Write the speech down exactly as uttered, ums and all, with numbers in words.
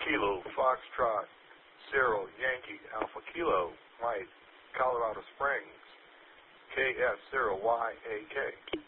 Kilo, Foxtrot, Zero, Yankee, Alpha Kilo, Mike, Colorado Springs, K S zero Y A K.